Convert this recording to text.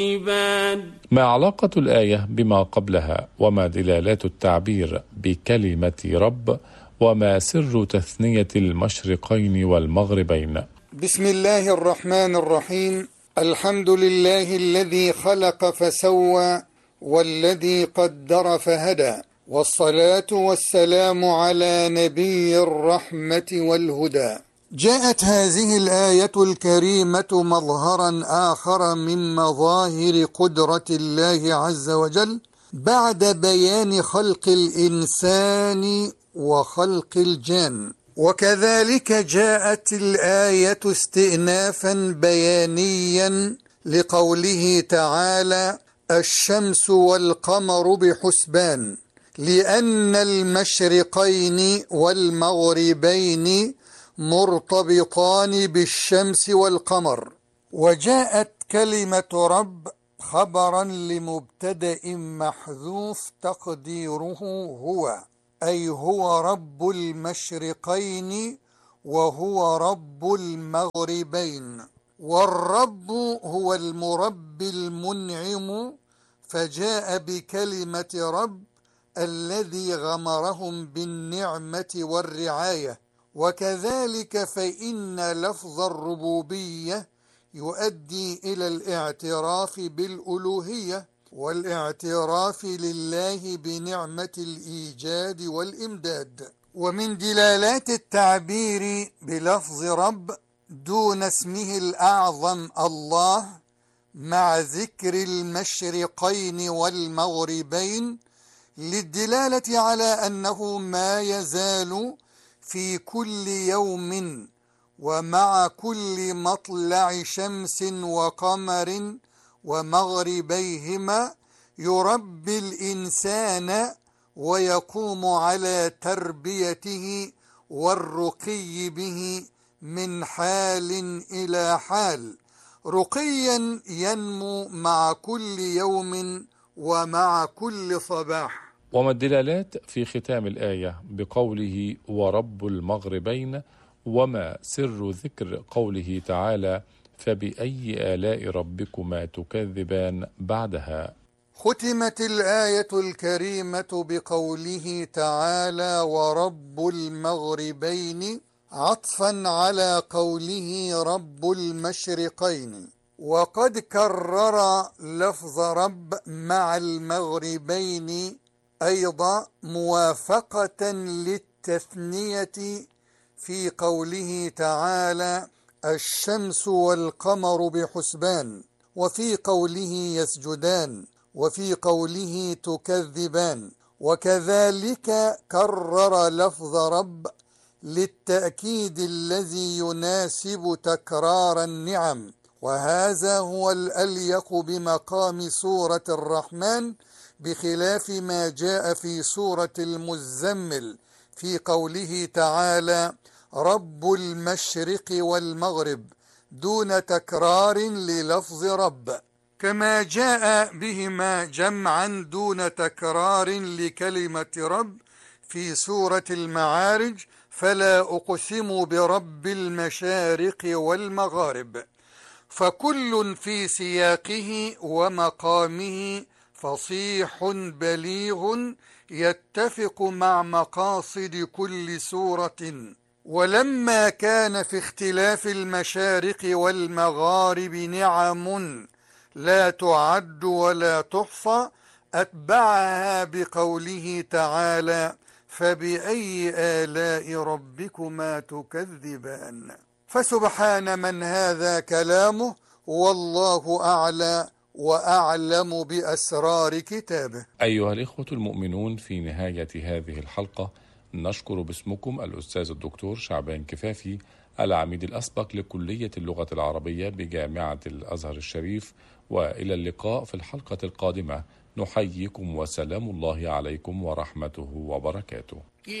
ما علاقة الآية بما قبلها؟ وما دلالات التعبير بكلمة رب؟ وما سر تثنية المشرقين والمغربين؟ بسم الله الرحمن الرحيم. الحمد لله الذي خلق فسوى والذي قدر فهدى، والصلاة والسلام على نبي الرحمة والهدى. جاءت هذه الآية الكريمة مظهرا آخر من مظاهر قدرة الله عز وجل بعد بيان خلق الإنسان وخلق الجان، وكذلك جاءت الآية استئنافا بيانيا لقوله تعالى: الشمس والقمر بحسبان، لأن المشرقين والمغربين مرتبطان بالشمس والقمر. وجاءت كلمة رب خبرا لمبتدأ محذوف تقديره هو، أي هو رب المشرقين وهو رب المغربين. والرب هو المربي المنعم، فجاء بكلمة رب الذي غمرهم بالنعمة والرعاية. وكذلك فإن لفظ الربوبية يؤدي إلى الاعتراف بالألوهية والاعتراف لله بنعمة الإيجاد والإمداد. ومن دلالات التعبير بلفظ رب دون اسمه الأعظم الله مع ذكر المشرقين والمغربين للدلالة على أنه ما يزال في كل يوم ومع كل مطلع شمس وقمر ومغربيهما يربي الإنسان ويقوم على تربيته والرقي به من حال إلى حال، رقيا ينمو مع كل يوم ومع كل صباح. وما الدلالات في ختام الآية بقوله ورب المغربين؟ وما سر ذكر قوله تعالى فبأي آلاء ربكما تكذبان بعدها؟ ختمت الآية الكريمة بقوله تعالى ورب المغربين عطفا على قوله رب المشرقين، وقد كرر لفظ رب مع المغربين أيضا موافقة للتثنية في قوله تعالى الشمس والقمر بحسبان، وفي قوله يسجدان، وفي قوله تكذبان. وكذلك كرر لفظ رب للتأكيد الذي يناسب تكرار النعم، وهذا هو الأليق بمقام سورة الرحمن بخلاف ما جاء في سورة المزمل في قوله تعالى رب المشرق والمغرب دون تكرار للفظ رب، كما جاء بهما جمعا دون تكرار لكلمة رب في سورة المعارج فلا أقسم برب المشارق والمغارب. فكل في سياقه ومقامه فصيح بليغ يتفق مع مقاصد كل سورة. ولما كان في اختلاف المشارق والمغارب نعم لا تعد ولا تحصى أتبعها بقوله تعالى فبأي آلاء ربكما تكذبان. فسبحان من هذا كلامه، والله أعلى وأعلم بأسرار كتابه. أيها الإخوة المؤمنون، في نهاية هذه الحلقة نشكر باسمكم الأستاذ الدكتور شعبان كفافي، العميد الأسبق لكلية اللغة العربية بجامعة الأزهر الشريف، وإلى اللقاء في الحلقة القادمة. نحييكم وسلام الله عليكم ورحمته وبركاته.